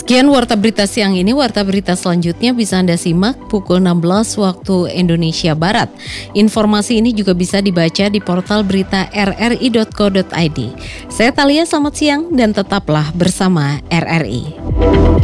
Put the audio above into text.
Sekian Warta Berita siang ini. Warta Berita selanjutnya bisa Anda simak pukul 16 waktu Indonesia Barat. Informasi ini juga bisa dibaca di portal berita rri.co.id. Saya Thalia, selamat siang dan tetaplah bersama RRI.